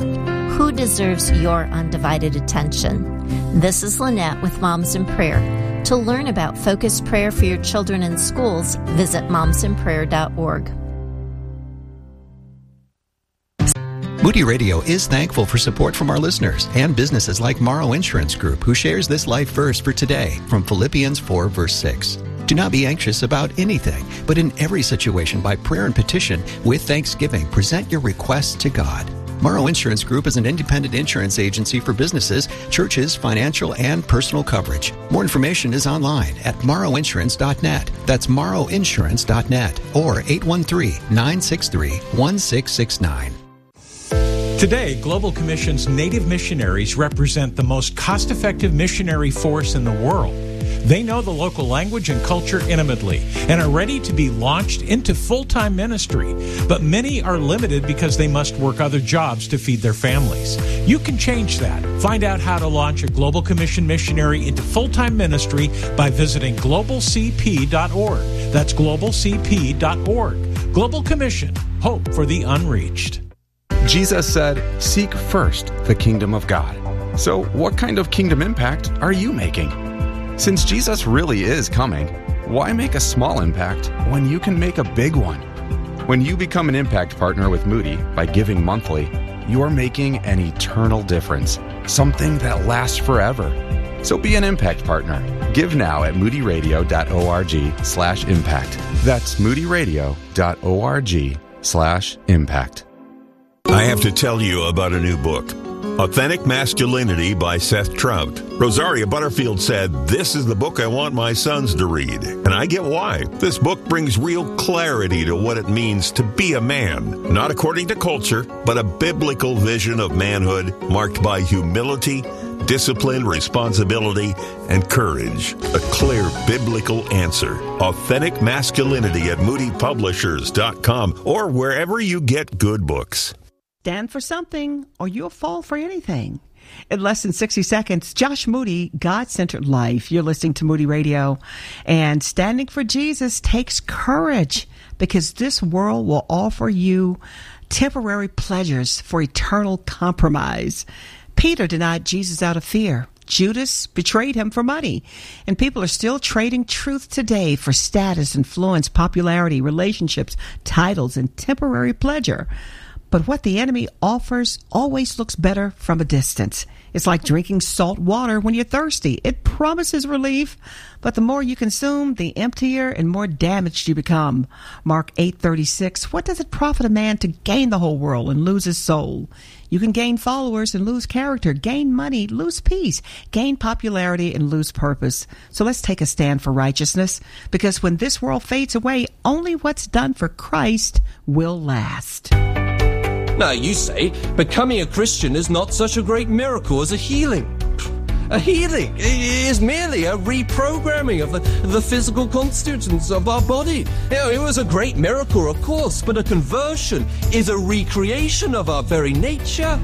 Who deserves your undivided attention? This is Lynette with Moms in Prayer. To learn about focused prayer for your children in schools, visit momsinprayer.org. Moody Radio is thankful for support from our listeners and businesses like Morrow Insurance Group, who shares this life verse for today from Philippians 4, verse 6. Do not be anxious about anything, but in every situation by prayer and petition with thanksgiving, present your requests to God. Morrow Insurance Group is an independent insurance agency for businesses, churches, financial, and personal coverage. More information is online at morrowinsurance.net. That's morrowinsurance.net or 813-963-1669. Today, Global Commission's Native missionaries represent the most cost-effective missionary force in the world. They know the local language and culture intimately and are ready to be launched into full-time ministry. But many are limited because they must work other jobs to feed their families. You can change that. Find out how to launch a Global Commission missionary into full-time ministry by visiting globalcp.org. That's globalcp.org. Global Commission, hope for the unreached. Jesus said, "Seek first the kingdom of God." So what kind of kingdom impact are you making? Since Jesus really is coming, why make a small impact when you can make a big one? When you become an impact partner with Moody by giving monthly, you are making an eternal difference, something that lasts forever. So be an impact partner. Give now at moodyradio.org/impact. That's moodyradio.org/impact. I have to tell you about a new book, Authentic Masculinity by Seth Trout. Rosaria Butterfield said, "This is the book I want my sons to read." And I get why. This book brings real clarity to what it means to be a man, not according to culture, but a biblical vision of manhood marked by humility, discipline, responsibility, and courage. A clear biblical answer. Authentic Masculinity at moodypublishers.com or wherever you get good books. Stand for something, or you'll fall for anything. In less than 60 seconds, Josh Moody, God-Centered Life. You're listening to Moody Radio. And standing for Jesus takes courage, because this world will offer you temporary pleasures for eternal compromise. Peter denied Jesus out of fear. Judas betrayed him for money. And people are still trading truth today for status, influence, popularity, relationships, titles, and temporary pleasure. But what the enemy offers always looks better from a distance. It's like drinking salt water when you're thirsty. It promises relief, but the more you consume, the emptier and more damaged you become. Mark 8:36, what does it profit a man to gain the whole world and lose his soul? You can gain followers and lose character, gain money, lose peace, gain popularity and lose purpose. So let's take a stand for righteousness, because when this world fades away, only what's done for Christ will last. Now, you say becoming a Christian is not such a great miracle as a healing. A healing is merely a reprogramming of the physical constituents of our body. You know, it was a great miracle, of course, but a conversion is a recreation of our very nature.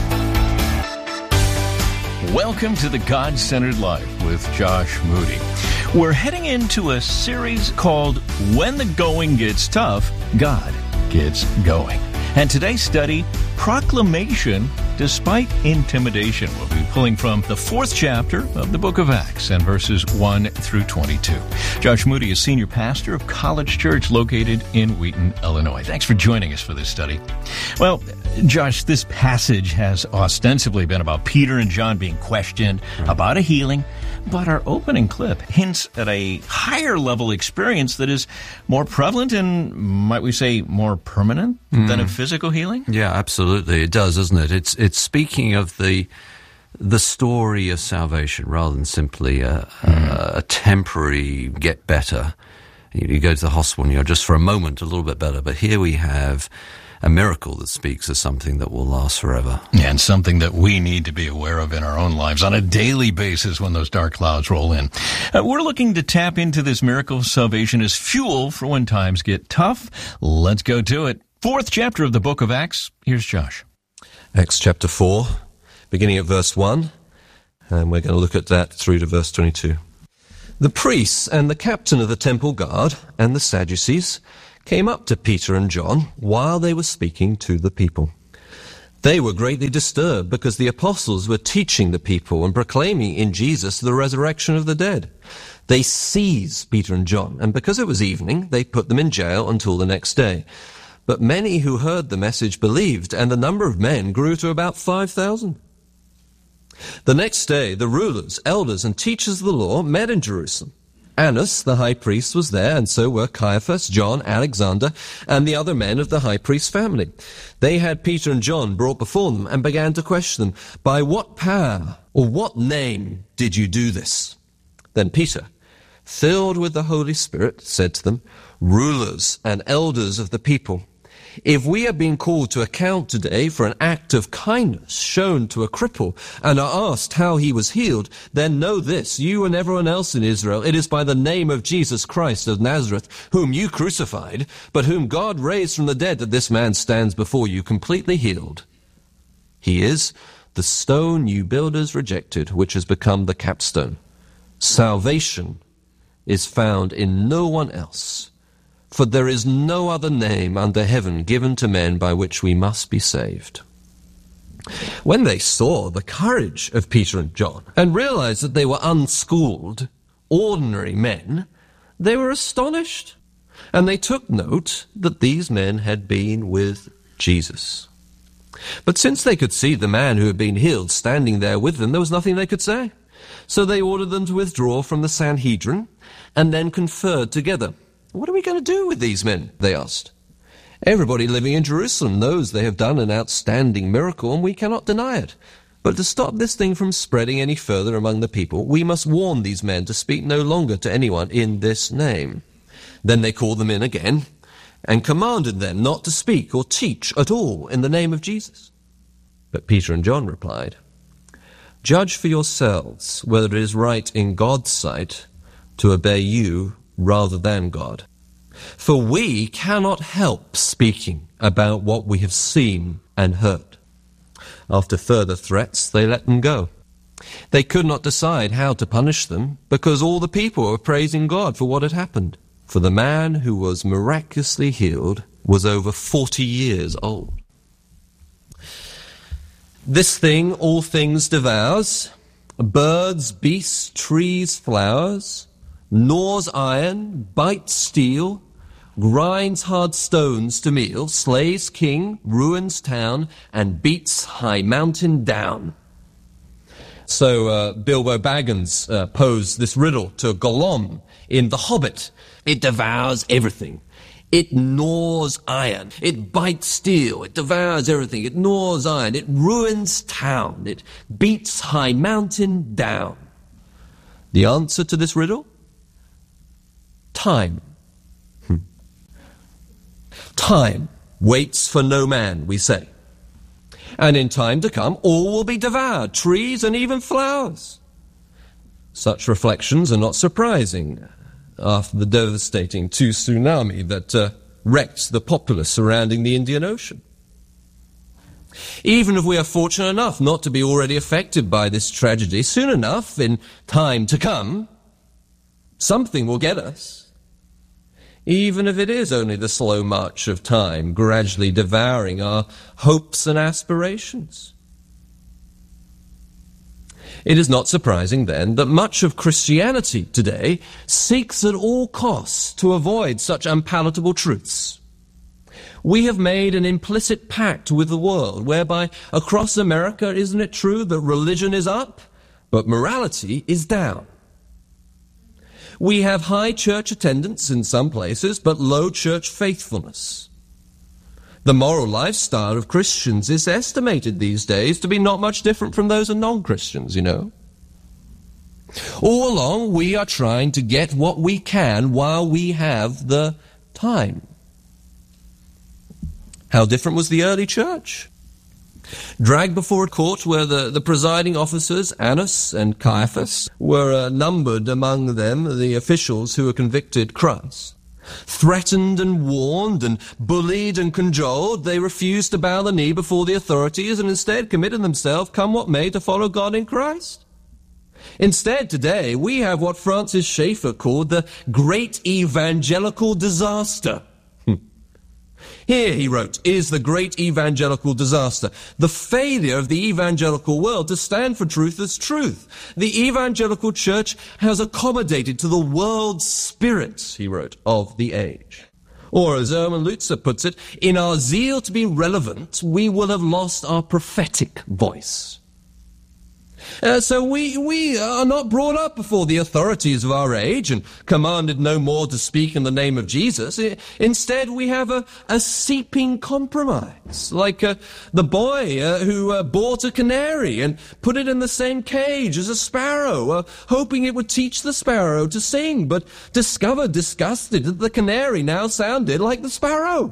Welcome to the God-Centered Life with Josh Moody. We're heading into a series called When the Going Gets Tough, God Gets Going. And today's study, Proclamation Despite Intimidation. We'll be pulling from the 4th chapter of the book of Acts and verses 1 through 22. Josh Moody is senior pastor of College Church located in Wheaton, Illinois. Thanks for joining us for this study. Well, Josh, this passage has ostensibly been about Peter and John being questioned about a healing, but our opening clip hints at a higher level experience that is more prevalent and, might we say, more permanent than a physical healing? Yeah, absolutely. It does, doesn't it? It's speaking of the story of salvation rather than simply a temporary get better. You go to the hospital and you're just for a moment a little bit better. But here we have a miracle that speaks of something that will last forever. And something that we need to be aware of in our own lives on a daily basis when those dark clouds roll in. We're looking to tap into this miracle of salvation as fuel for when times get tough. Let's go to it. 4th chapter of the book of Acts. Here's Josh. Acts chapter 4, beginning at verse 1, and we're going to look at that through to verse 22. The priests and the captain of the temple guard and the Sadducees came up to Peter and John while they were speaking to the people. They were greatly disturbed because the apostles were teaching the people and proclaiming in Jesus the resurrection of the dead. They seized Peter and John, and because it was evening, they put them in jail until the next day. But many who heard the message believed, and the number of men grew to about 5,000. The next day, the rulers, elders, and teachers of the law met in Jerusalem. Annas, the high priest, was there, and so were Caiaphas, John, Alexander, and the other men of the high priest's family. They had Peter and John brought before them and began to question them, "By what power or what name did you do this?" Then Peter, filled with the Holy Spirit, said to them, "Rulers and elders of the people, if we are being called to account today for an act of kindness shown to a cripple and are asked how he was healed, then know this, you and everyone else in Israel, it is by the name of Jesus Christ of Nazareth, whom you crucified, but whom God raised from the dead, that this man stands before you completely healed. He is the stone you builders rejected, which has become the capstone. Salvation is found in no one else. For there is no other name under heaven given to men by which we must be saved." When they saw the courage of Peter and John and realized that they were unschooled, ordinary men, they were astonished, and they took note that these men had been with Jesus. But since they could see the man who had been healed standing there with them, there was nothing they could say. So they ordered them to withdraw from the Sanhedrin and then conferred together. "What are we going to do with these men?" they asked. "Everybody living in Jerusalem knows they have done an outstanding miracle, and we cannot deny it. But to stop this thing from spreading any further among the people, we must warn these men to speak no longer to anyone in this name." Then they called them in again and commanded them not to speak or teach at all in the name of Jesus. But Peter and John replied, "Judge for yourselves whether it is right in God's sight to obey you rather than God. For we cannot help speaking about what we have seen and heard." After further threats, they let them go. They could not decide how to punish them because all the people were praising God for what had happened. For the man who was miraculously healed was over 40 years old. "This thing all things devours, birds, beasts, trees, flowers, gnaws iron, bites steel, grinds hard stones to meal, slays king, ruins town, and beats high mountain down." So Bilbo Baggins posed this riddle to Gollum in The Hobbit. It devours everything. It gnaws iron. It bites steel. It devours everything. It gnaws iron. It ruins town. It beats high mountain down. The answer to this riddle? Time. Time waits for no man, we say. And in time to come, all will be devoured, trees and even flowers. Such reflections are not surprising after the devastating tsunami that wrecked the populace surrounding the Indian Ocean. Even if we are fortunate enough not to be already affected by this tragedy, soon enough, in time to come, something will get us. Even if it is only the slow march of time, gradually devouring our hopes and aspirations. It is not surprising, then, that much of Christianity today seeks at all costs to avoid such unpalatable truths. We have made an implicit pact with the world, whereby across America, isn't it true that religion is up, but morality is down? We have high church attendance in some places, but low church faithfulness. The moral lifestyle of Christians is estimated these days to be not much different from those of non-Christians, you know. All along, we are trying to get what we can while we have the time. How different was the early church? Dragged before a court where the presiding officers, Annas and Caiaphas, were numbered among them the officials who were convicted Christ. Threatened and warned and bullied and cajoled, they refused to bow the knee before the authorities and instead committed themselves, come what may, to follow God in Christ. Instead, today, we have what Francis Schaeffer called the great evangelical disaster. Here, he wrote, is the great evangelical disaster. The failure of the evangelical world to stand for truth as truth. The evangelical church has accommodated to the world's spirit, he wrote, of the age. Or, as Erwin Lutzer puts it, in our zeal to be relevant, we will have lost our prophetic voice. So we are not brought up before the authorities of our age and commanded no more to speak in the name of Jesus. Instead, we have a seeping compromise, like the boy who bought a canary and put it in the same cage as a sparrow, hoping it would teach the sparrow to sing, but discovered, disgusted, that the canary now sounded like the sparrow.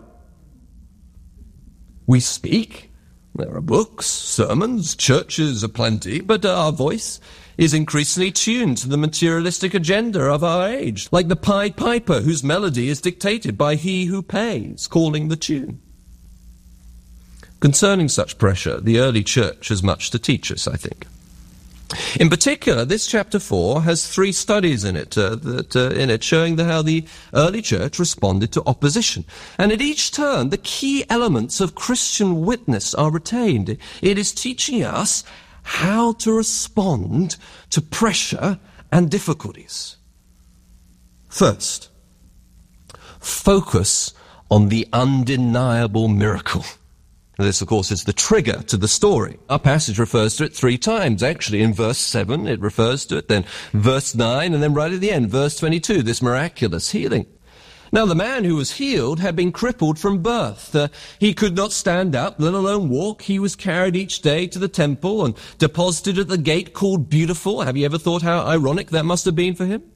We speak. There are books, sermons, churches aplenty, but our voice is increasingly tuned to the materialistic agenda of our age, like the Pied Piper whose melody is dictated by he who pays, calling the tune. Concerning such pressure, the early church has much to teach us, I think. In particular, this chapter 4 has 3 studies in it, showing how the early church responded to opposition. And at each turn, the key elements of Christian witness are retained. It is teaching us how to respond to pressure and difficulties. First, focus on the undeniable miracle. This, of course, is the trigger to the story. Our passage refers to it 3 times. Actually, in verse 7, it refers to it, then verse 9, and then right at the end, verse 22, this miraculous healing. Now, the man who was healed had been crippled from birth. He could not stand up, let alone walk. He was carried each day to the temple and deposited at the gate called Beautiful. Have you ever thought how ironic that must have been for him?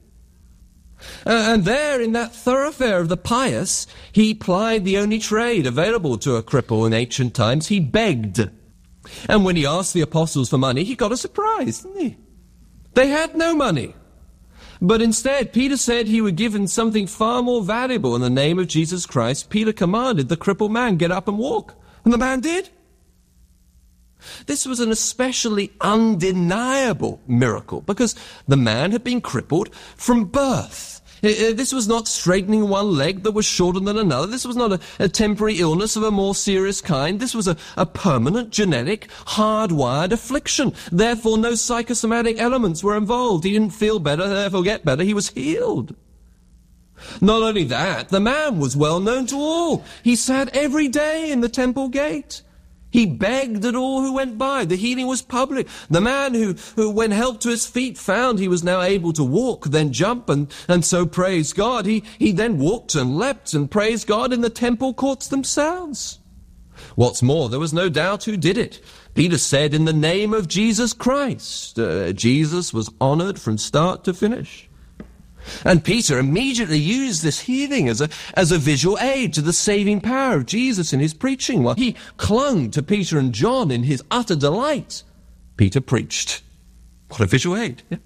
And there, in that thoroughfare of the pious, he plied the only trade available to a cripple in ancient times. He begged. And when he asked the apostles for money, he got a surprise, didn't he? They had no money. But instead, Peter said he would give him something far more valuable. In the name of Jesus Christ, Peter commanded the crippled man, get up and walk. And the man did. This was an especially undeniable miracle because the man had been crippled from birth. This was not straightening one leg that was shorter than another. This was not a temporary illness of a more serious kind. This was a permanent, genetic, hardwired affliction. Therefore, no psychosomatic elements were involved. He didn't feel better, therefore get better. He was healed. Not only that, the man was well known to all. He sat every day in the temple gate. He begged at all who went by. The healing was public. The man who when helped to his feet, found he was now able to walk, then jump, and so praise God. He then walked and leapt and praised God in the temple courts themselves. What's more, there was no doubt who did it. Peter said, in the name of Jesus Christ. Jesus was honored from start to finish. And Peter immediately used this healing as a visual aid to the saving power of Jesus in his preaching. While he clung to Peter and John in his utter delight, Peter preached. What a visual aid. Yeah?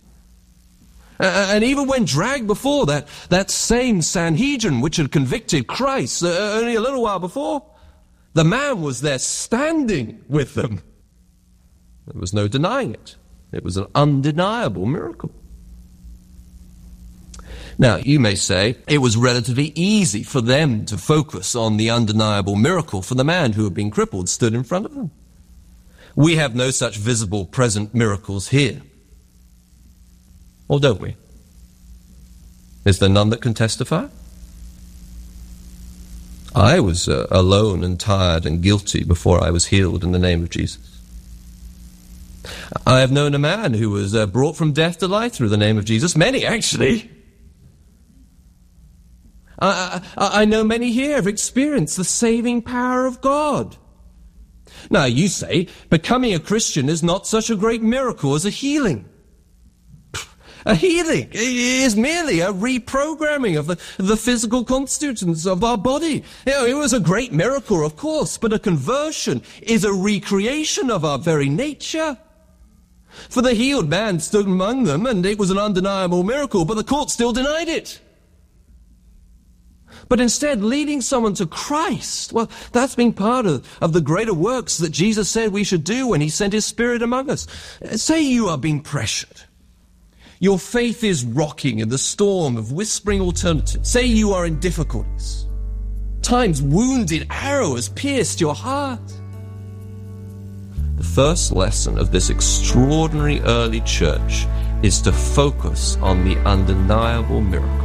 And even when dragged before that same Sanhedrin which had convicted Christ only a little while before, the man was there standing with them. There was no denying it. It was an undeniable miracle. Now, you may say it was relatively easy for them to focus on the undeniable miracle, for the man who had been crippled stood in front of them. We have no such visible present miracles here. Or don't we? Is there none that can testify? I was alone and tired and guilty before I was healed in the name of Jesus. I have known a man who was brought from death to life through the name of Jesus. Many, actually. I know many here have experienced the saving power of God. Now, you say, becoming a Christian is not such a great miracle as a healing. A healing is merely a reprogramming of the physical constituents of our body. You know, it was a great miracle, of course, but a conversion is a recreation of our very nature. For the healed man stood among them, and it was an undeniable miracle, but the court still denied it. But instead, leading someone to Christ, well, that's been part of the greater works that Jesus said we should do when he sent his Spirit among us. Say you are being pressured. Your faith is rocking in the storm of whispering alternatives. Say you are in difficulties. times wounded arrow has pierced your heart. The first lesson of this extraordinary early church is to focus on the undeniable miracle.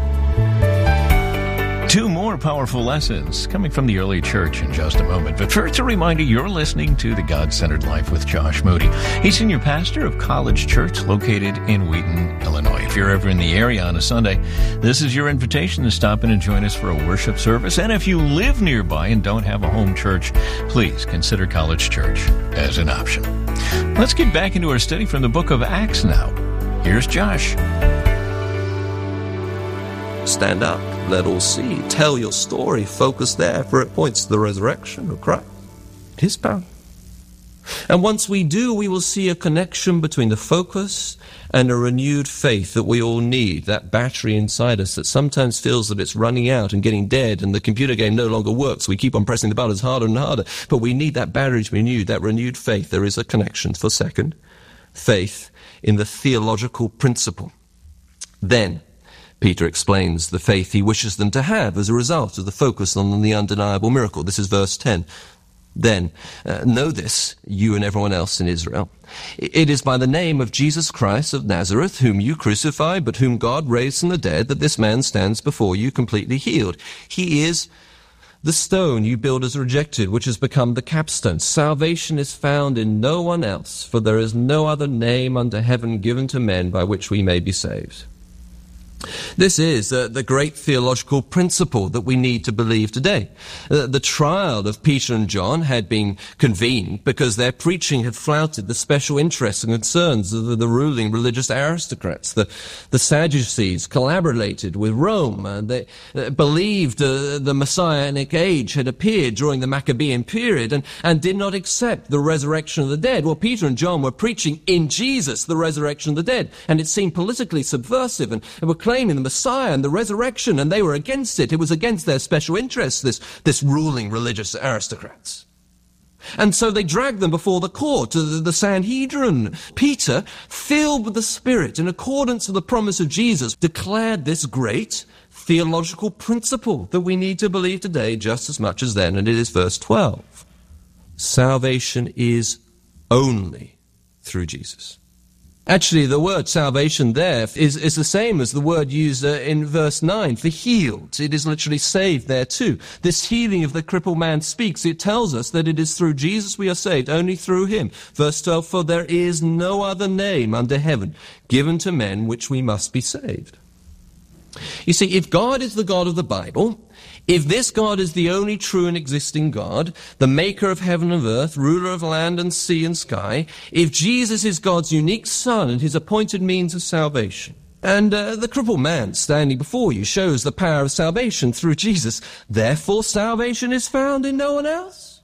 Two more powerful lessons coming from the early church in just a moment. But first, a reminder, you're listening to The God-Centered Life with Josh Moody. He's senior pastor of College Church located in Wheaton, Illinois. If you're ever in the area on a Sunday, this is your invitation to stop in and join us for a worship service. And if you live nearby and don't have a home church, please consider College Church as an option. Let's get back into our study from the book of Acts now. Here's Josh. Stand up, let all see, tell your story, focus there, for it points to the resurrection of Christ, His power. And once we do, we will see a connection between the focus and a renewed faith that we all need, that battery inside us that sometimes feels that it's running out and getting dead and the computer game no longer works. We keep on pressing the buttons harder and harder, but we need that battery to be renewed, that renewed faith. There is a connection. For second, faith in the theological principle. Then, Peter explains the faith he wishes them to have as a result of the focus on the undeniable miracle. This is verse 10. Then, know this, you and everyone else in Israel. It is by the name of Jesus Christ of Nazareth, whom you crucified, but whom God raised from the dead, that this man stands before you completely healed. He is the stone you builders rejected, which has become the capstone. Salvation is found in no one else, for there is no other name under heaven given to men by which we may be saved. This is the great theological principle that we need to believe today. The trial of Peter and John had been convened because their preaching had flouted the special interests and concerns of the ruling religious aristocrats. The Sadducees collaborated with Rome. They believed the Messianic age had appeared during the Maccabean period and did not accept the resurrection of the dead. Well, Peter and John were preaching in Jesus, the resurrection of the dead, and it seemed politically subversive and were claiming the Messiah and the resurrection, and they were against it. It was against their special interests, this ruling religious aristocrats. And so they dragged them before the court, the Sanhedrin. Peter, filled with the Spirit, in accordance with the promise of Jesus, declared this great theological principle that we need to believe today just as much as then, and it is verse 12. Salvation is only through Jesus. Actually, the word salvation there is the same as the word used in verse 9 for healed. It is literally saved there too. This healing of the crippled man speaks. It tells us that it is through Jesus we are saved, only through him. Verse 12, for there is no other name under heaven given to men which we must be saved. You see, if God is the God of the Bible, if this God is the only true and existing God, the maker of heaven and earth, ruler of land and sea and sky, if Jesus is God's unique Son and his appointed means of salvation, and the crippled man standing before you shows the power of salvation through Jesus, therefore salvation is found in no one else.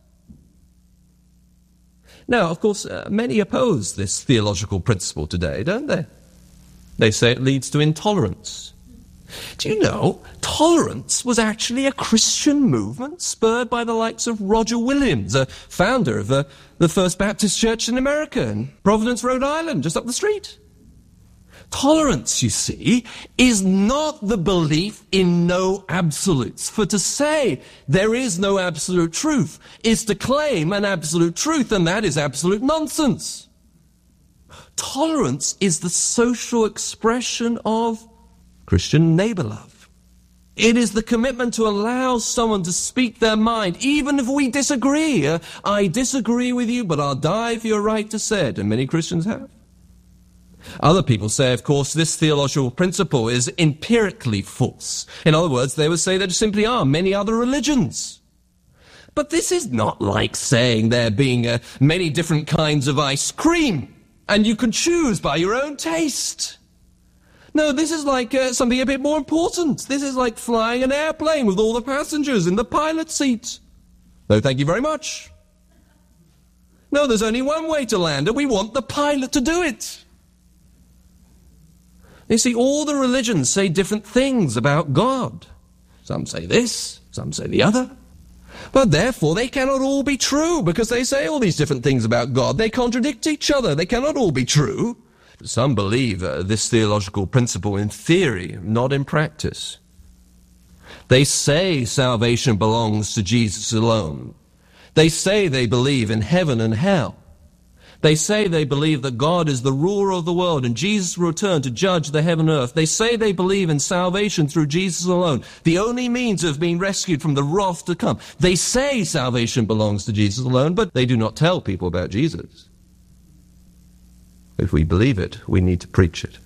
Now, of course, many oppose this theological principle today, don't they? They say it leads to intolerance. Do you know, tolerance was actually a Christian movement spurred by the likes of Roger Williams, a founder of the First Baptist Church in America, in Providence, Rhode Island, just up the street. Tolerance, you see, is not the belief in no absolutes. For to say there is no absolute truth is to claim an absolute truth, and that is absolute nonsense. Tolerance is the social expression of Christian neighbor love. It is the commitment to allow someone to speak their mind, even if we disagree. I disagree with you, but I'll die for your right to say it, and many Christians have. Other people say, of course, this theological principle is empirically false. In other words, they would say there simply are many other religions. But this is not like saying there being many different kinds of ice cream, and you can choose by your own taste. No, this is like something a bit more important. This is like flying an airplane with all the passengers in the pilot seat. No, thank you very much. No, there's only one way to land, and we want the pilot to do it. You see, all the religions say different things about God. Some say this, some say the other. But therefore, they cannot all be true, because they say all these different things about God. They contradict each other. They cannot all be true. Some believe this theological principle in theory, not in practice. They say salvation belongs to Jesus alone. They say they believe in heaven and hell. They say they believe that God is the ruler of the world and Jesus will return to judge the heaven and earth. They say they believe in salvation through Jesus alone, the only means of being rescued from the wrath to come. They say salvation belongs to Jesus alone, but they do not tell people about Jesus. If we believe it, we need to preach it.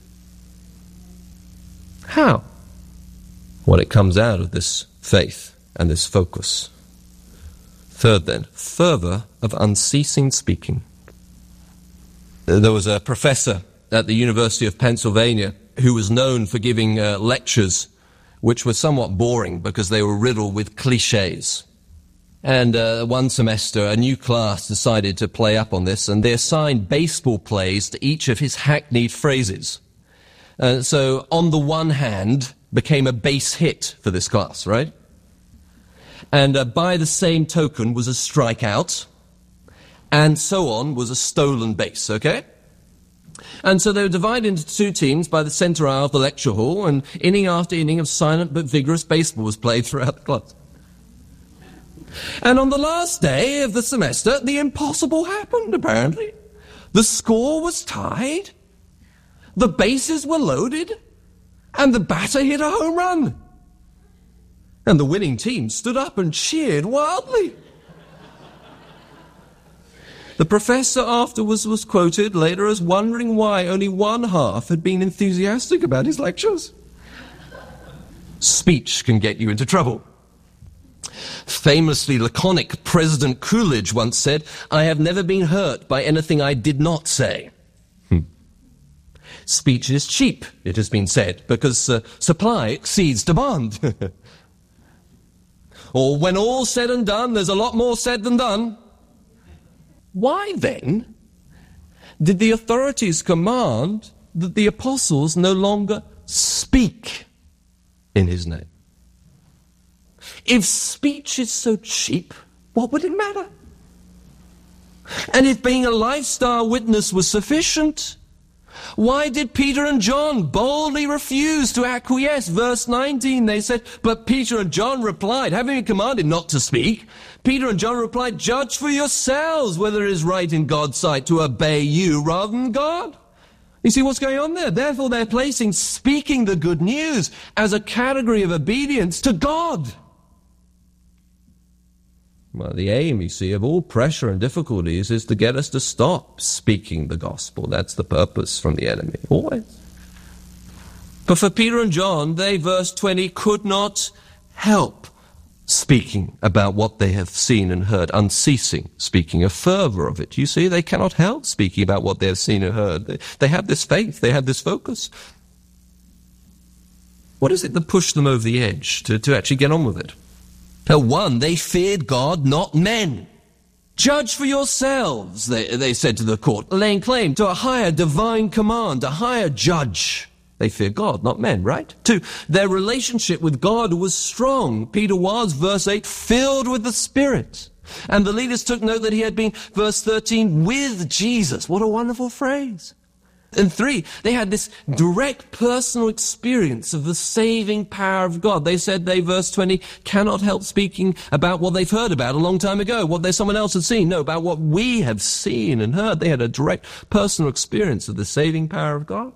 How? Well, it comes out of this faith and this focus. Third then, fervor of unceasing speaking. There was a professor at the University of Pennsylvania who was known for giving lectures which were somewhat boring because they were riddled with cliches. And one semester, a new class decided to play up on this, and they assigned baseball plays to each of his hackneyed phrases. So, on the one hand, became a base hit for this class, right? And by the same token was a strikeout, and so on was a stolen base, okay? And so they were divided into two teams by the center aisle of the lecture hall, and inning after inning of silent but vigorous baseball was played throughout the class. And on the last day of the semester, the impossible happened, apparently. The score was tied, the bases were loaded, and the batter hit a home run. And the winning team stood up and cheered wildly. The professor afterwards was quoted later as wondering why only one half had been enthusiastic about his lectures. Speech can get you into trouble. Famously laconic President Coolidge once said, "I have never been hurt by anything I did not say." Speech is cheap, it has been said, because supply exceeds demand. Or when all's said and done, there's a lot more said than done. Why then did the authorities command that the apostles no longer speak in his name? If speech is so cheap, what would it matter? And if being a lifestyle witness was sufficient, why did Peter and John boldly refuse to acquiesce? Verse 19, they said, but Peter and John replied, having been commanded not to speak, Peter and John replied, judge for yourselves whether it is right in God's sight to obey you rather than God. You see what's going on there? Therefore, they're placing speaking the good news as a category of obedience to God. Well, the aim, you see, of all pressure and difficulties is to get us to stop speaking the gospel. That's the purpose from the enemy, always. But for Peter and John, they, verse 20, could not help speaking about what they have seen and heard, unceasing speaking, a fervor of it. You see, they cannot help speaking about what they have seen and heard. They have this faith, they have this focus. What is it that pushed them over the edge to actually get on with it? One, they feared God, not men. Judge for yourselves, they said to the court, laying claim to a higher divine command, a higher judge. They fear God, not men, right? Two, their relationship with God was strong. Peter was, verse 8, filled with the Spirit. And the leaders took note that he had been, verse 13, with Jesus. What a wonderful phrase. And three, they had this direct personal experience of the saving power of God. They said they, verse 20, cannot help speaking about what they've heard about a long time ago, what someone else had seen. No, about what we have seen and heard. They had a direct personal experience of the saving power of God.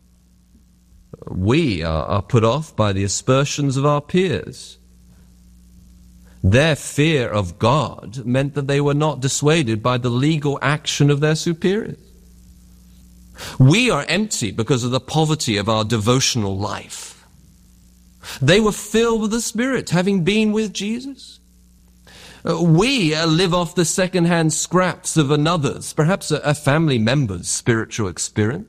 We are put off by the aspersions of our peers. Their fear of God meant that they were not dissuaded by the legal action of their superiors. We are empty because of the poverty of our devotional life. They were filled with the Spirit, having been with Jesus. We live off the second-hand scraps of another's, perhaps a family member's spiritual experience.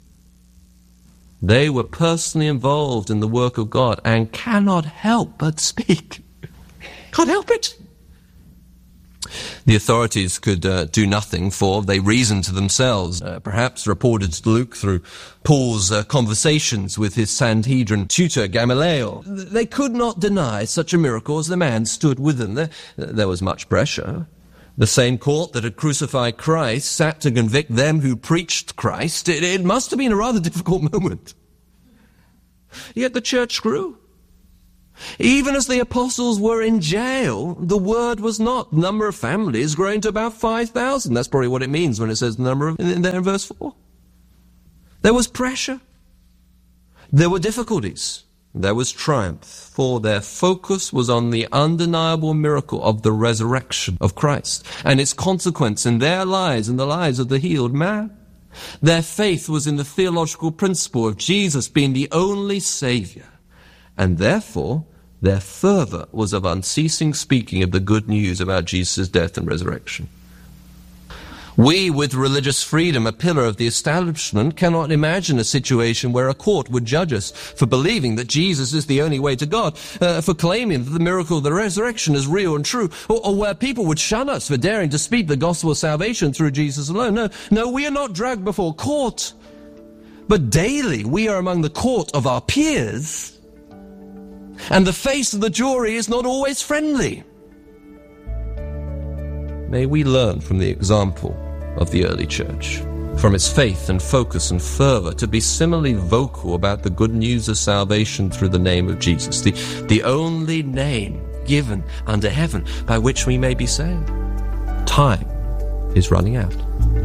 They were personally involved in the work of God and cannot help but speak. Can't help it. The authorities could do nothing, for they reasoned to themselves, perhaps reported to Luke through Paul's conversations with his Sanhedrin tutor Gamaliel. They could not deny such a miracle as the man stood with them. There was much pressure. The same court that had crucified Christ sat to convict them who preached Christ. It must have been a rather difficult moment. Yet the church grew. Even as the apostles were in jail, the word was not. Number of families growing to about 5,000. That's probably what it means when it says the number in there in verse 4. There was pressure. There were difficulties. There was triumph, for their focus was on the undeniable miracle of the resurrection of Christ and its consequence in their lives and the lives of the healed man. Their faith was in the theological principle of Jesus being the only Savior, and therefore their fervor was of unceasing speaking of the good news about Jesus' death and resurrection. We, with religious freedom, a pillar of the establishment, cannot imagine a situation where a court would judge us for believing that Jesus is the only way to God, for claiming that the miracle of the resurrection is real and true, or where people would shun us for daring to speak the gospel of salvation through Jesus alone. No, we are not dragged before court, but daily we are among the court of our peers, and the face of the jury is not always friendly. May we learn from the example of the early church, from its faith and focus and fervor, to be similarly vocal about the good news of salvation through the name of Jesus, the only name given under heaven by which we may be saved. Time is running out.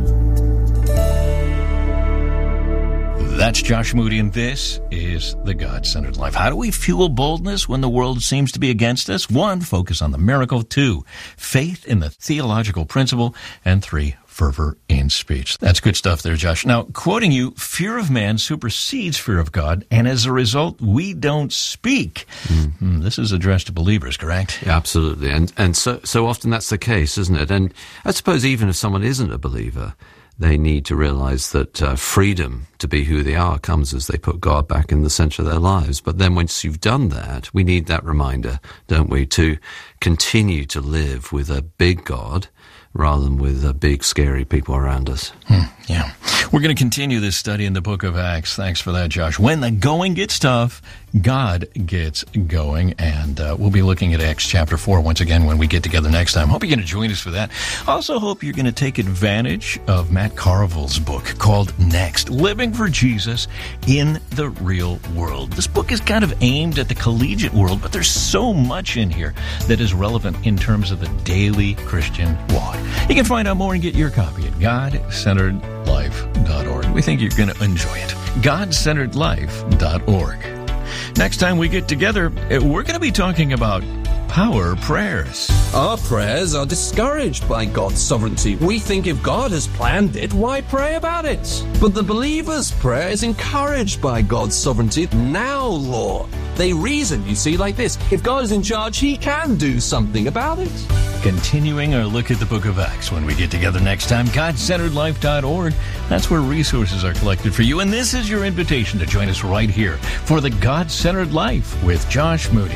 That's Josh Moody, and this is The God-Centered Life. How do we fuel boldness when the world seems to be against us? 1, focus on the miracle. 2, faith in the theological principle. And 3, fervor in speech. That's good stuff there, Josh. Now, quoting you, fear of man supersedes fear of God, and as a result, we don't speak. This is addressed to believers, correct? Yeah, absolutely. And so often that's the case, isn't it? And I suppose even if someone isn't a believer, they need to realize that freedom to be who they are comes as they put God back in the center of their lives. But then once you've done that, we need that reminder, don't we, to continue to live with a big God rather than with big, scary people around us. Yeah. We're going to continue this study in the book of Acts. Thanks for that, Josh. When the going gets tough, God gets going. And we'll be looking at Acts chapter 4 once again when we get together next time. Hope you're going to join us for that. Also hope you're going to take advantage of Matt Carville's book called Next, Living for Jesus in the Real World. This book is kind of aimed at the collegiate world, but there's so much in here that is relevant in terms of the daily Christian walk. You can find out more and get your copy at GodCenteredLife.org. We think you're going to enjoy it. GodCenteredLife.org. Next time we get together, we're going to be talking about power prayers. Our prayers are discouraged by God's sovereignty. We think if God has planned it, why pray about it? But the believer's prayer is encouraged by God's sovereignty. Now, Lord. They reason, you see, like this. If God is in charge, He can do something about it. Continuing our look at the book of Acts when we get together next time, GodCenteredLife.org. That's where resources are collected for you. And this is your invitation to join us right here for the God-Centered Life with Josh Moody.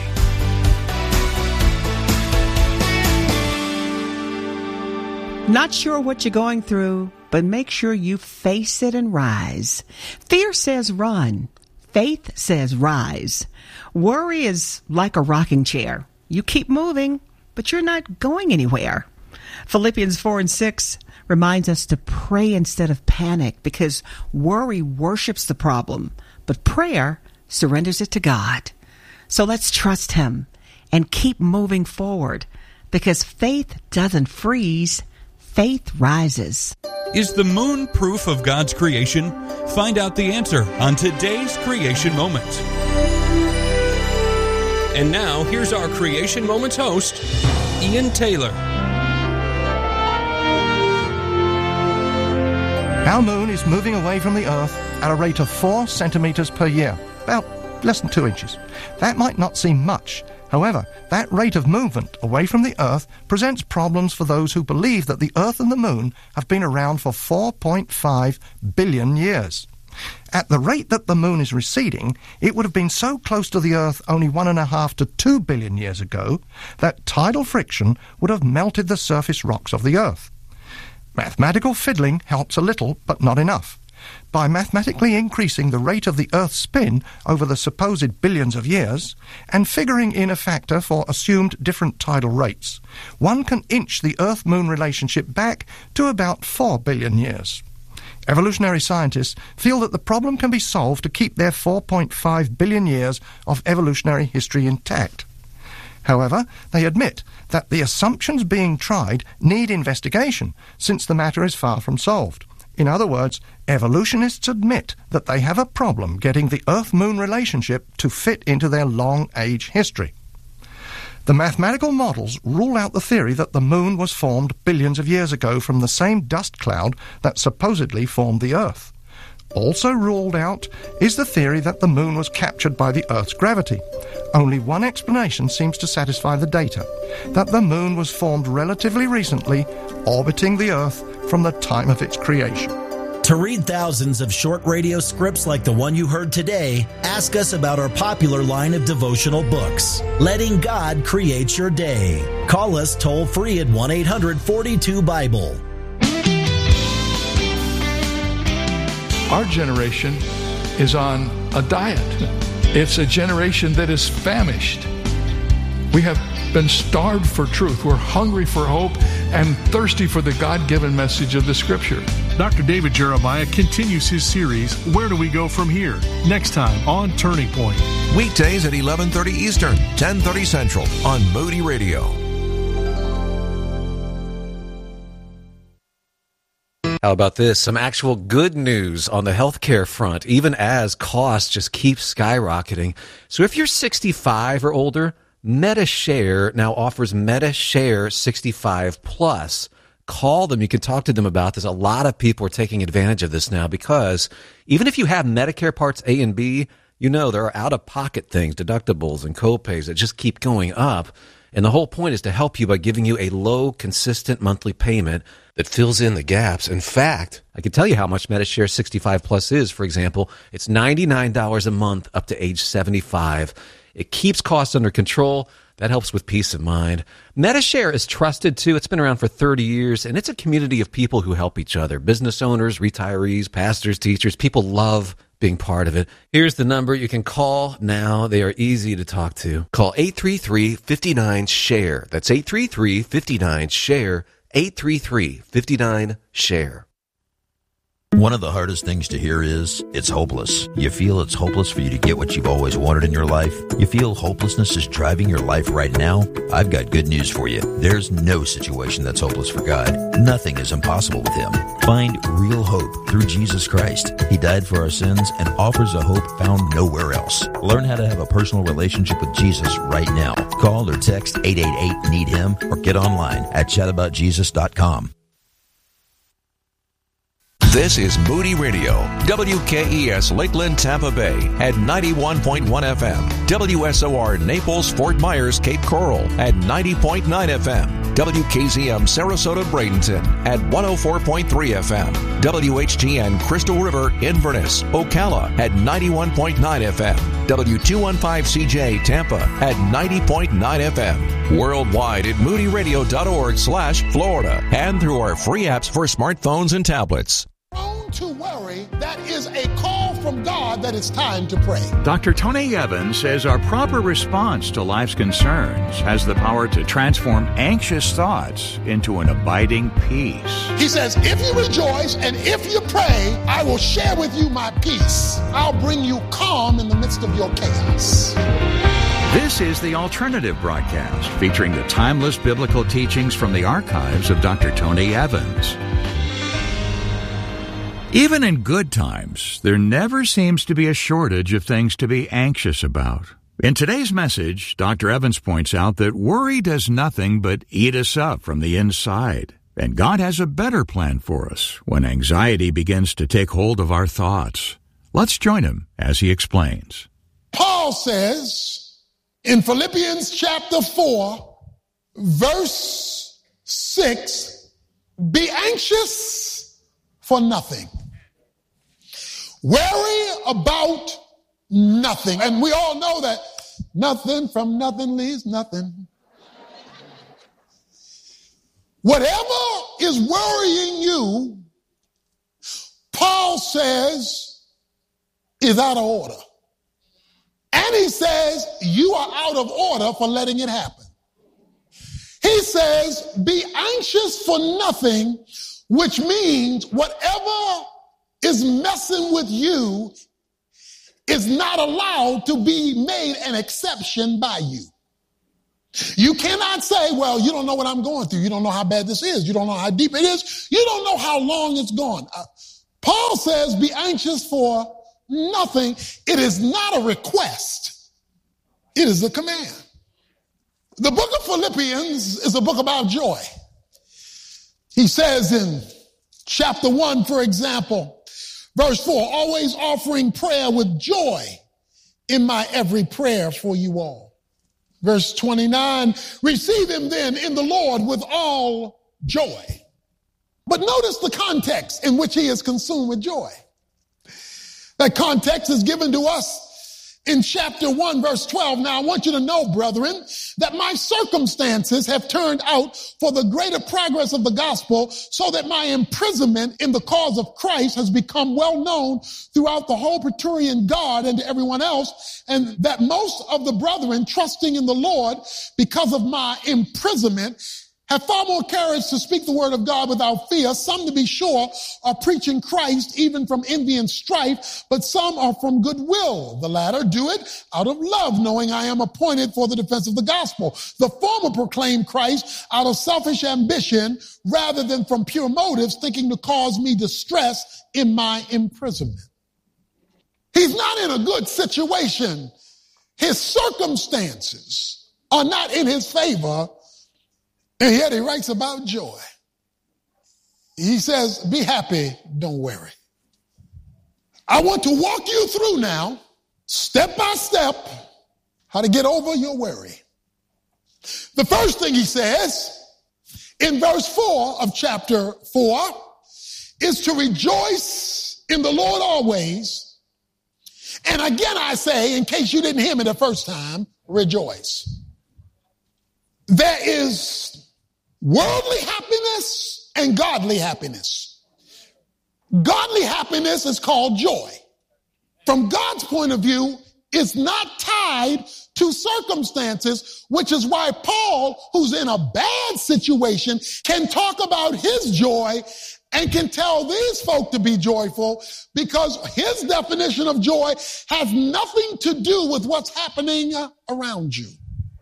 Not sure what you're going through, but make sure you face it and rise. Fear says run. Faith says rise. Worry is like a rocking chair. You keep moving, but you're not going anywhere. Philippians 4:6 reminds us to pray instead of panic, because worry worships the problem, but prayer surrenders it to God. So let's trust Him and keep moving forward, because faith doesn't freeze. Faith rises. Is the moon proof of God's creation? Find out the answer on today's Creation Moment. And now, here's our Creation Moments host, Ian Taylor. Our moon is moving away from the Earth at a rate of 4 centimeters per year, about less than 2 inches. That might not seem much. However, that rate of movement away from the Earth presents problems for those who believe that the Earth and the Moon have been around for 4.5 billion years. At the rate that the Moon is receding, it would have been so close to the Earth only 1.5 to 2 billion years ago that tidal friction would have melted the surface rocks of the Earth. Mathematical fiddling helps a little, but not enough. By mathematically increasing the rate of the Earth's spin over the supposed billions of years, and figuring in a factor for assumed different tidal rates, one can inch the Earth-Moon relationship back to about 4 billion years. Evolutionary scientists feel that the problem can be solved to keep their 4.5 billion years of evolutionary history intact. However, they admit that the assumptions being tried need investigation, since the matter is far from solved. In other words, evolutionists admit that they have a problem getting the Earth-Moon relationship to fit into their long-age history. The mathematical models rule out the theory that the Moon was formed billions of years ago from the same dust cloud that supposedly formed the Earth. Also ruled out is the theory that the Moon was captured by the Earth's gravity. Only one explanation seems to satisfy the data, that the Moon was formed relatively recently, orbiting the Earth from the time of its creation. To read thousands of short radio scripts like the one you heard today, ask us about our popular line of devotional books, Letting God Create Your Day. Call us toll-free at 1-800-42-BIBLE. Our generation is on a diet. It's a generation that is famished. We have been starved for truth. We're hungry for hope and thirsty for the God-given message of the Scripture. Dr. David Jeremiah continues his series, Where Do We Go From Here? Next time on Turning Point. Weekdays at 11:30 Eastern, 10:30 Central on Moody Radio. How about this? Some actual good news on the healthcare front, even as costs just keep skyrocketing. So if you're 65 or older, MediShare now offers MediShare 65 Plus. Call them. You can talk to them about this. A lot of people are taking advantage of this now because even if you have Medicare Parts A and B, you know there are out-of-pocket things, deductibles and copays that just keep going up. And the whole point is to help you by giving you a low, consistent monthly payment that fills in the gaps. In fact, I can tell you how much MediShare 65 Plus is. For example, it's $99 a month up to age 75. It keeps costs under control. That helps with peace of mind. MediShare is trusted, too. It's been around for 30 years, and it's a community of people who help each other. Business owners, retirees, pastors, teachers. People love being part of it. Here's the number you can call now. They are easy to talk to. Call 833-59-SHARE. That's 833-59-SHARE. 833-59-SHARE. One of the hardest things to hear is, it's hopeless. You feel it's hopeless for you to get what you've always wanted in your life? You feel hopelessness is driving your life right now? I've got good news for you. There's no situation that's hopeless for God. Nothing is impossible with Him. Find real hope through Jesus Christ. He died for our sins and offers a hope found nowhere else. Learn how to have a personal relationship with Jesus right now. Call or text 888-NEED-HIM or get online at chataboutjesus.com. This is Moody Radio, WKES Lakeland, Tampa Bay at 91.1 FM, WSOR Naples, Fort Myers, Cape Coral at 90.9 FM, WKZM Sarasota, Bradenton at 104.3 FM, WHTN Crystal River, Inverness, Ocala at 91.9 FM, W215CJ Tampa at 90.9 FM, worldwide at moodyradio.org/Florida, and through our free apps for smartphones and tablets. To worry, that is a call from God that it's time to pray. Dr. Tony Evans says our proper response to life's concerns has the power to transform anxious thoughts into an abiding peace. He says, if you rejoice and if you pray, I will share with you my peace. I'll bring you calm in the midst of your chaos. This is the Alternative Broadcast, featuring the timeless biblical teachings from the archives of Dr. Tony Evans. Even in good times, there never seems to be a shortage of things to be anxious about. In today's message, Dr. Evans points out that worry does nothing but eat us up from the inside. And God has a better plan for us when anxiety begins to take hold of our thoughts. Let's join him as he explains. Paul says in Philippians chapter 4, verse 6, be anxious for nothing. Worry about nothing. And we all know that nothing from nothing leaves nothing. Whatever is worrying you, Paul says, is out of order. And he says, you are out of order for letting it happen. He says, be anxious for nothing, which means whatever is messing with you is not allowed to be made an exception by you. You cannot say, well, you don't know what I'm going through. You don't know how bad this is. You don't know how deep it is. You don't know how long it's gone. Paul says, be anxious for nothing. It is not a request. It is a command. The book of Philippians is a book about joy. He says in chapter 1, for example, verse 4, always offering prayer with joy in my every prayer for you all. Verse 29, receive him then in the Lord with all joy. But notice the context in which he is consumed with joy. That context is given to us in chapter 1, verse 12. Now, I want you to know, brethren, that my circumstances have turned out for the greater progress of the gospel, so that my imprisonment in the cause of Christ has become well known throughout the whole Praetorian Guard and to everyone else, and that most of the brethren, trusting in the Lord because of my imprisonment, have far more courage to speak the word of God without fear. Some, to be sure, are preaching Christ even from envy and strife, but some are from goodwill. The latter do it out of love, knowing I am appointed for the defense of the gospel. The former proclaim Christ out of selfish ambition rather than from pure motives, thinking to cause me distress in my imprisonment. He's not in a good situation. His circumstances are not in his favor. And yet he writes about joy. He says, be happy, don't worry. I want to walk you through now, step by step, how to get over your worry. The first thing he says in verse 4 of chapter 4 is to rejoice in the Lord always. And again, I say, in case you didn't hear me the first time, rejoice. There is worldly happiness and godly happiness. Godly happiness is called joy. From God's point of view, it's not tied to circumstances, which is why Paul, who's in a bad situation, can talk about his joy and can tell these folk to be joyful, because his definition of joy has nothing to do with what's happening around you.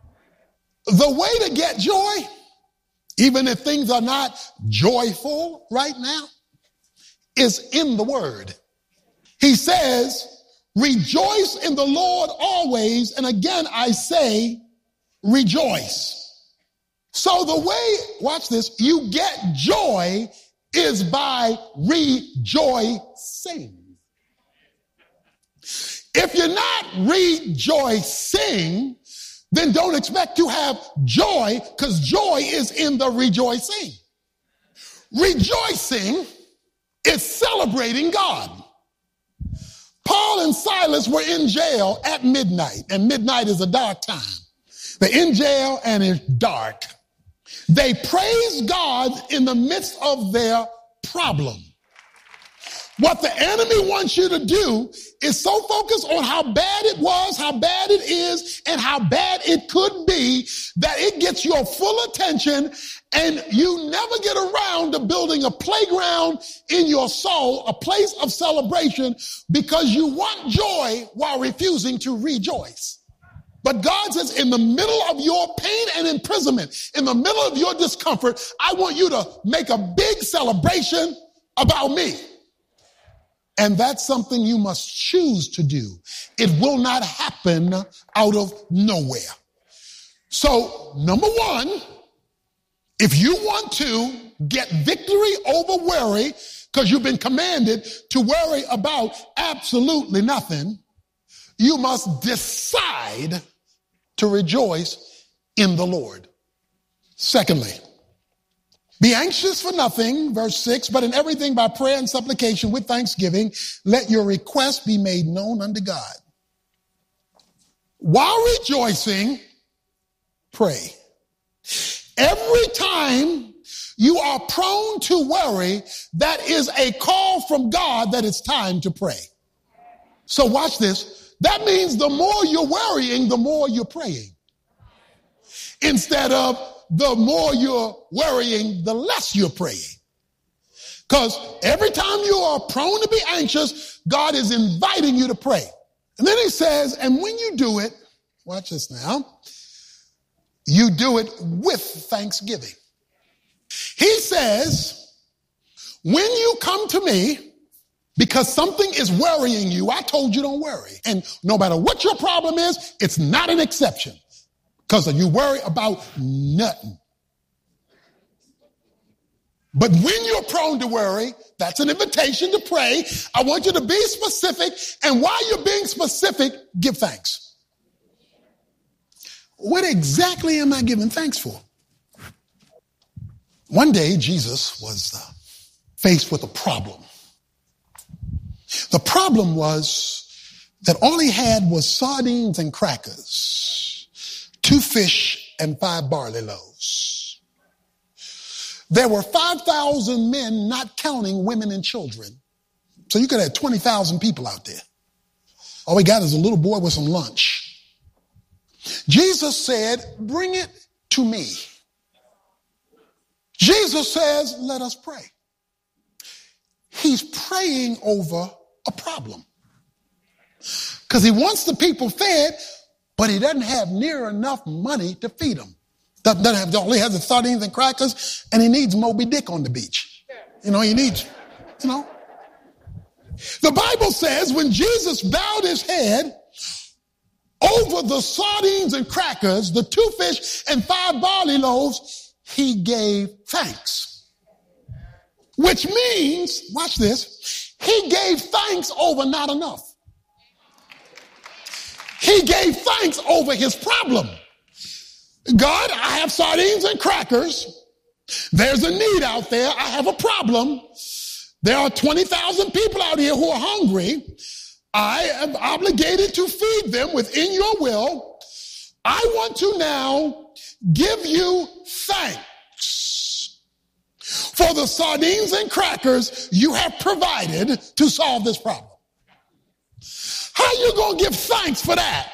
The way to get joy, even if things are not joyful right now, is in the word. He says, rejoice in the Lord always. And again, I say, rejoice. So the way, watch this, you get joy is by rejoicing. If you're not rejoicing, then don't expect to have joy, because joy is in the rejoicing. Rejoicing is celebrating God. Paul and Silas were in jail at midnight, and midnight is a dark time. They're in jail and it's dark. They praise God in the midst of their problem. What the enemy wants you to do is so focus on how bad it was, how bad it is, and how bad it could be, that it gets your full attention, and you never get around to building a playground in your soul, a place of celebration, because you want joy while refusing to rejoice. But God says, in the middle of your pain and imprisonment, in the middle of your discomfort, I want you to make a big celebration about me. And that's something you must choose to do. It will not happen out of nowhere. So, number one, if you want to get victory over worry, because you've been commanded to worry about absolutely nothing, you must decide to rejoice in the Lord. Secondly, be anxious for nothing, verse 6, but in everything by prayer and supplication with thanksgiving, let your requests be made known unto God. While rejoicing, pray. Every time you are prone to worry, that is a call from God that it's time to pray. So watch this. That means the more you're worrying, the more you're praying. Instead of the more you're worrying, the less you're praying. Because every time you are prone to be anxious, God is inviting you to pray. And then he says, and when you do it, watch this now, you do it with thanksgiving. He says, when you come to me, because something is worrying you, I told you don't worry. And no matter what your problem is, it's not an exception. Because you worry about nothing. But when you're prone to worry, that's an invitation to pray. I want you to be specific. And while you're being specific, give thanks. What exactly am I giving thanks for? One day, Jesus was faced with a problem. The problem was that all he had was sardines and crackers, 2 fish and 5 barley loaves. There were 5,000 men, not counting women and children. So you could have 20,000 people out there. All we got is a little boy with some lunch. Jesus said, bring it to me. Jesus says, let us pray. He's praying over a problem. Because he wants the people fed, but he doesn't have near enough money to feed them. Only has the sardines and crackers, and he needs Moby Dick on the beach. He needs. The Bible says when Jesus bowed his head over the sardines and crackers, the 2 fish and 5 barley loaves, he gave thanks. Which means, watch this, he gave thanks over not enough. He gave thanks over his problem. God, I have sardines and crackers. There's a need out there. I have a problem. There are 20,000 people out here who are hungry. I am obligated to feed them within your will. I want to now give you thanks for the sardines and crackers you have provided to solve this problem. How you going to give thanks for that?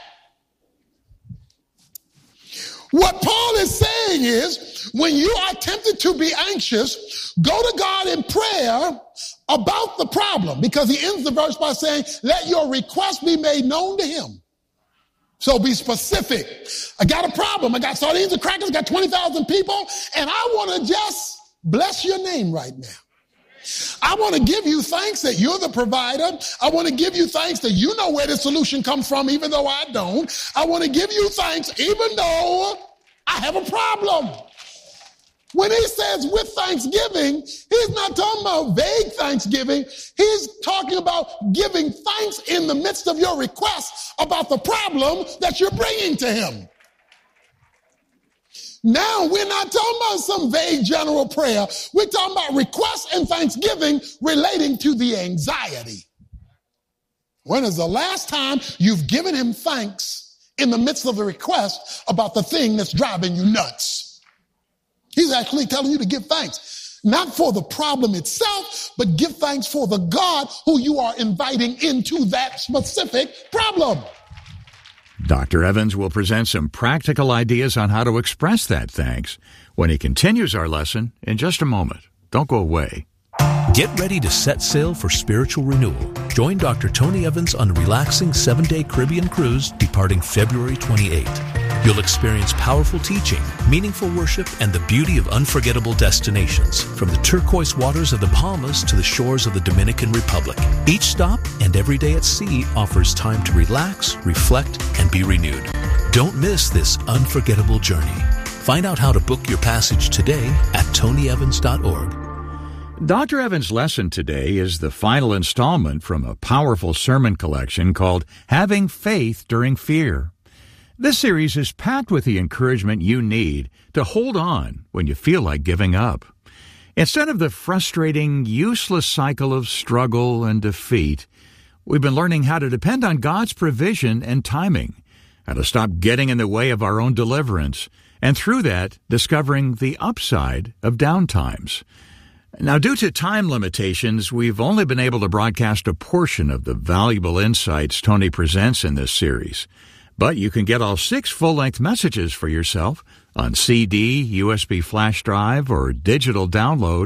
What Paul is saying is, when you are tempted to be anxious, go to God in prayer about the problem, because he ends the verse by saying, let your request be made known to him. So be specific. I got a problem. I got sardines and crackers, I got 20,000 people, and I want to just bless your name right now. I want to give you thanks that you're the provider. I want to give you thanks that you know where the solution comes from, even though I don't. I want to give you thanks even though I have a problem. When he says with thanksgiving, he's not talking about vague thanksgiving. He's talking about giving thanks in the midst of your request about the problem that you're bringing to him. Now, we're not talking about some vague general prayer. We're talking about requests and thanksgiving relating to the anxiety. When is the last time you've given him thanks in the midst of a request about the thing that's driving you nuts? He's actually telling you to give thanks, not for the problem itself, but give thanks for the God who you are inviting into that specific problem. Dr. Evans will present some practical ideas on how to express that thanks when he continues our lesson in just a moment. Don't go away. Get ready to set sail for spiritual renewal. Join Dr. Tony Evans on a relaxing 7-day Caribbean cruise departing February 28th. You'll experience powerful teaching, meaningful worship, and the beauty of unforgettable destinations, from the turquoise waters of the Bahamas to the shores of the Dominican Republic. Each stop and every day at sea offers time to relax, reflect, and be renewed. Don't miss this unforgettable journey. Find out how to book your passage today at tonyevans.org. Dr. Evans' lesson today is the final installment from a powerful sermon collection called Having Faith During Fear. This series is packed with the encouragement you need to hold on when you feel like giving up. Instead of the frustrating, useless cycle of struggle and defeat, we've been learning how to depend on God's provision and timing, how to stop getting in the way of our own deliverance, and through that, discovering the upside of downtimes. Now, due to time limitations, we've only been able to broadcast a portion of the valuable insights Tony presents in this series. But you can get all 6 full-length messages for yourself on CD, USB flash drive, or digital download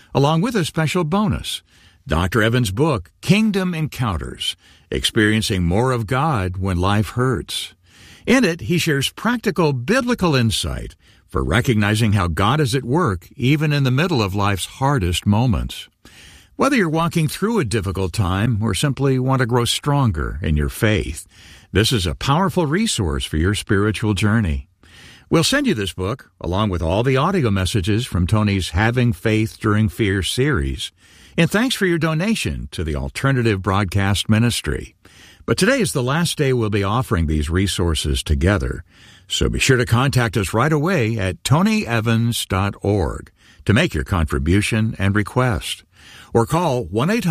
along with a special bonus, Dr. Evans' book, Kingdom Encounters, Experiencing More of God When Life Hurts. In it, he shares practical biblical insight for recognizing how God is at work even in the middle of life's hardest moments. Whether you're walking through a difficult time or simply want to grow stronger in your faith, this is a powerful resource for your spiritual journey. We'll send you this book, along with all the audio messages from Tony's Having Faith During Fear series. And thanks for your donation to the Alternative Broadcast Ministry. But today is the last day we'll be offering these resources together. So be sure to contact us right away at tonyevans.org to make your contribution and request. Or call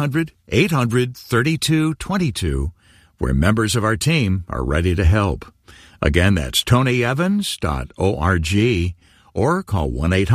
1-800-800-3222, where members of our team are ready to help. Again, that's tonyevans.org, or call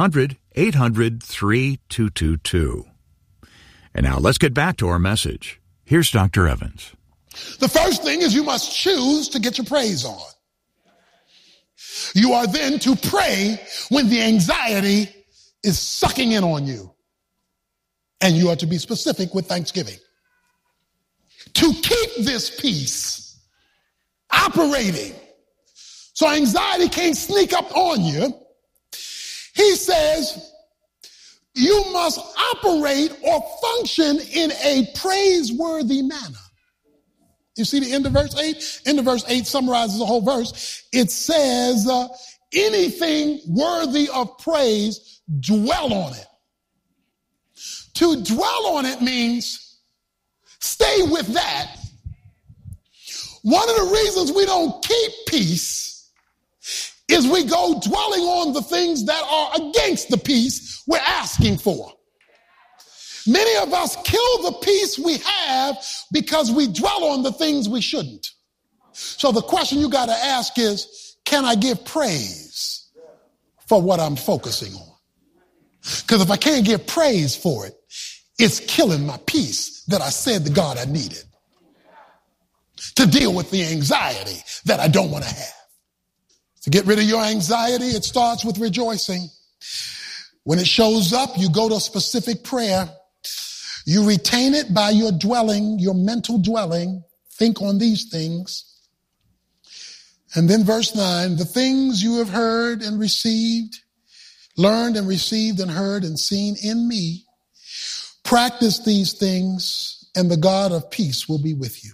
1-800-800-3222. And now let's get back to our message. Here's Dr. Evans. The first thing is you must choose to get your praise on. You are then to pray when the anxiety is sucking in on you. And you are to be specific with thanksgiving. To keep this peace operating so anxiety can't sneak up on you, he says you must operate or function in a praiseworthy manner. You see the end of verse 8? End of verse 8 summarizes the whole verse. It says, anything worthy of praise, dwell on it. To dwell on it means stay with that. One of the reasons we don't keep peace is we go dwelling on the things that are against the peace we're asking for. Many of us kill the peace we have because we dwell on the things we shouldn't. So the question you got to ask is, can I give praise for what I'm focusing on? Because if I can't give praise for it, it's killing my peace that I said to God I needed to deal with the anxiety that I don't want to have. To get rid of your anxiety, it starts with rejoicing. When it shows up, you go to a specific prayer. You retain it by your dwelling, your mental dwelling. Think on these things. And then verse 9, the things you have heard and received, learned and received and heard and seen in me, practice these things and the God of peace will be with you.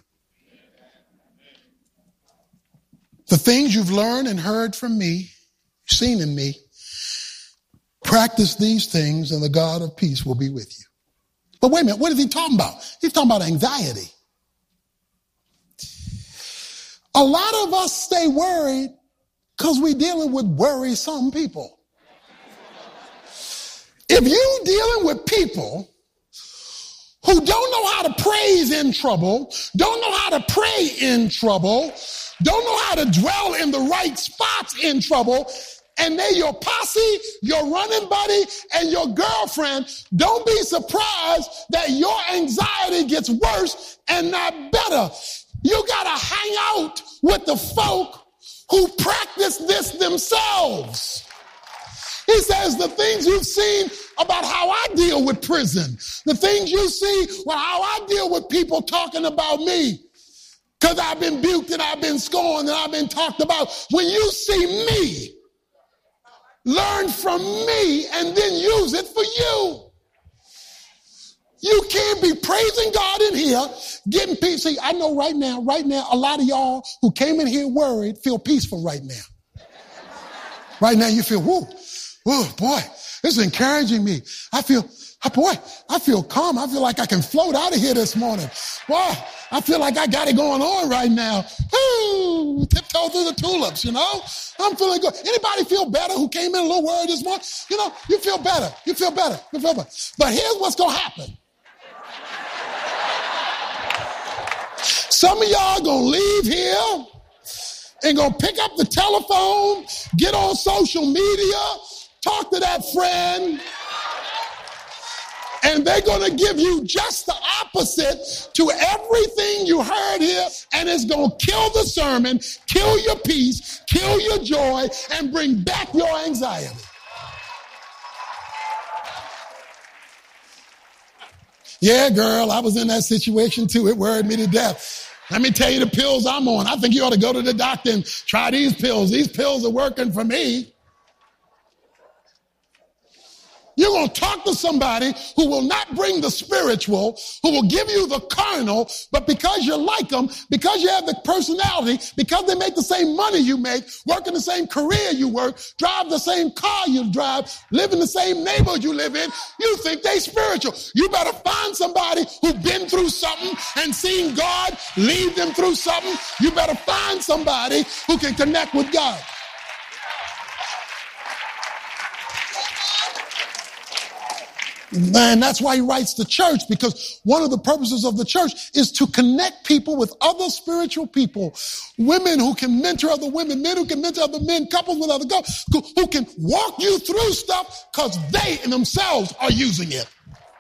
The things you've learned and heard from me, seen in me, practice these things and the God of peace will be with you. But wait a minute, what is he talking about? He's talking about anxiety. A lot of us stay worried because we're dealing with worrisome people. If you're dealing with people who don't know how to praise in trouble, don't know how to pray in trouble, don't know how to dwell in the right spots in trouble, and they're your posse, your running buddy, and your girlfriend, don't be surprised that your anxiety gets worse and not better. You gotta hang out with the folk who practice this themselves. He says the things you've seen about how I deal with prison, the things you see, well, how I deal with people talking about me, because I've been buked and I've been scorned and I've been talked about. When you see me, learn from me and then use it for you. You can't be praising God in here, getting peace. See, I know right now, a lot of y'all who came in here worried feel peaceful right now. Right now you feel, whoa, boy, this is encouraging me. I feel calm. I feel like I can float out of here this morning. Boy, I feel like I got it going on right now. Ooh, tiptoe through the tulips, you know? I'm feeling good. Anybody feel better who came in a little worried this morning? You know, you feel better. You feel better. But here's what's going to happen. Some of y'all going to leave here and going to pick up the telephone, get on social media, talk to that friend, and they're going to give you just the opposite to everything you heard here, and it's going to kill the sermon, kill your peace, kill your joy, and bring back your anxiety. Yeah, girl, I was in that situation too. It worried me to death. Let me tell you the pills I'm on. I think you ought to go to the doctor and try these pills. These pills are working for me. You're going to talk to somebody who will not bring the spiritual, who will give you the carnal, but because you like them, because you have the personality, because they make the same money you make, work in the same career you work, drive the same car you drive, live in the same neighborhood you live in, you think they spiritual. You better find somebody who's been through something and seen God lead them through something. You better find somebody who can connect with God. And that's why he writes the church, because one of the purposes of the church is to connect people with other spiritual people, women who can mentor other women, men who can mentor other men, couples with other couples, who can walk you through stuff because they in themselves are using it.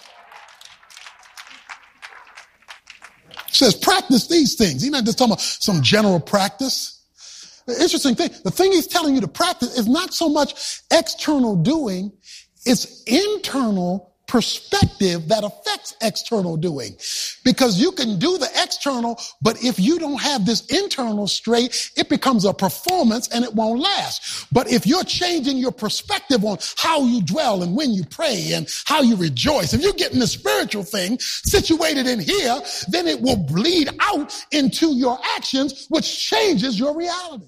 He says, practice these things. He's not just talking about some general practice. The interesting thing, the thing he's telling you to practice is not so much external doing, it's internal perspective that affects external doing. Because you can do the external, but if you don't have this internal straight, it becomes a performance and it won't last. But if you're changing your perspective on how you dwell and when you pray and how you rejoice, if you're getting the spiritual thing situated in here, then it will bleed out into your actions, which changes your reality.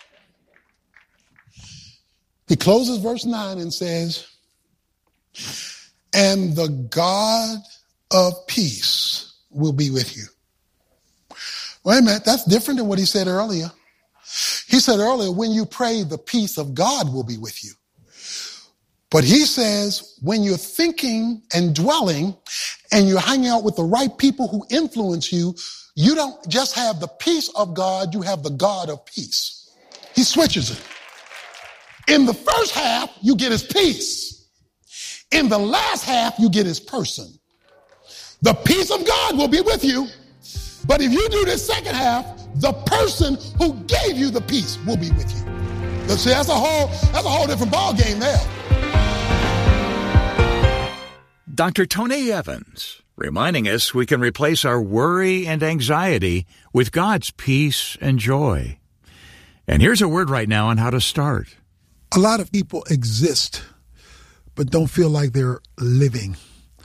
He closes verse 9 and says, and the God of peace will be with you. Wait a minute, that's different than what he said earlier. He said earlier, when you pray, the peace of God will be with you. But he says, when you're thinking and dwelling and you're hanging out with the right people who influence you, you don't just have the peace of God, you have the God of peace. He switches it. In the first half, you get his peace. In the last half, you get his person. The peace of God will be with you. But if you do this second half, the person who gave you the peace will be with you. See, that's a whole different ball game there. Dr. Tony Evans, reminding us we can replace our worry and anxiety with God's peace and joy. And here's a word right now on how to start. A lot of people exist, but don't feel like they're living.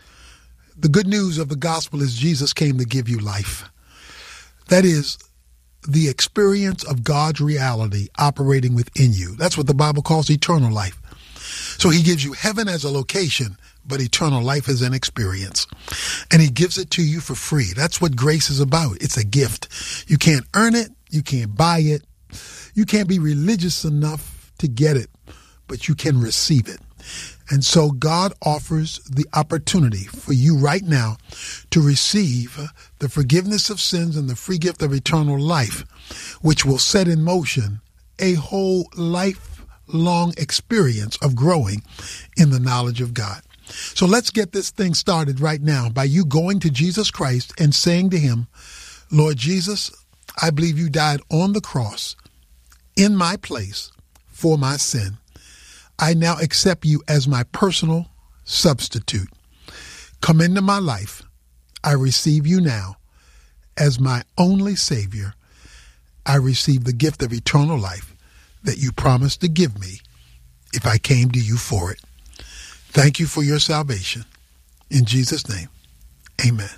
The good news of the gospel is Jesus came to give you life. That is the experience of God's reality operating within you. That's what the Bible calls eternal life. So he gives you heaven as a location, but eternal life is an experience. And he gives it to you for free. That's what grace is about. It's a gift. You can't earn it. You can't buy it. You can't be religious enough to get it, but you can receive it. And so God offers the opportunity for you right now to receive the forgiveness of sins and the free gift of eternal life, which will set in motion a whole lifelong experience of growing in the knowledge of God. So let's get this thing started right now by you going to Jesus Christ and saying to him, Lord Jesus, I believe you died on the cross in my place for my sin. I now accept you as my personal substitute. Come into my life. I receive you now as my only Savior. I receive the gift of eternal life that you promised to give me if I came to you for it. Thank you for your salvation. In Jesus' name, amen.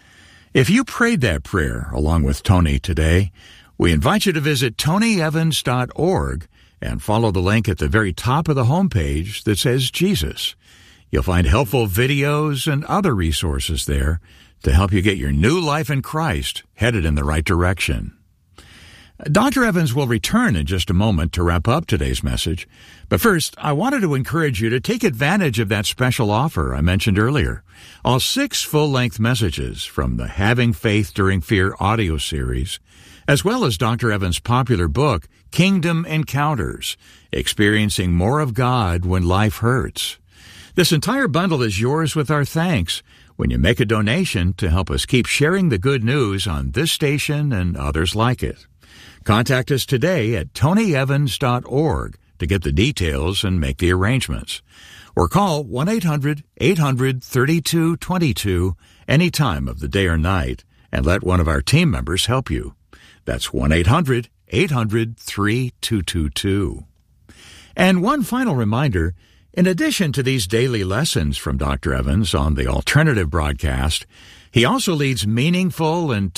If you prayed that prayer along with Tony today, we invite you to visit tonyevans.org and follow the link at the very top of the homepage that says Jesus. You'll find helpful videos and other resources there to help you get your new life in Christ headed in the right direction. Dr. Evans will return in just a moment to wrap up today's message. But first, I wanted to encourage you to take advantage of that special offer I mentioned earlier. All 6 full-length messages from the Having Faith During Fear audio series, as well as Dr. Evans' popular book, Kingdom Encounters, Experiencing More of God When Life Hurts. This entire bundle is yours with our thanks when you make a donation to help us keep sharing the good news on this station and others like it. Contact us today at tonyevans.org to get the details and make the arrangements. or call 1-800-800-3222 any time of the day or night and let one of our team members help you. That's 1-800-800-3222. And one final reminder, in addition to these daily lessons from Dr. Evans on the alternative broadcast, he also leads meaningful and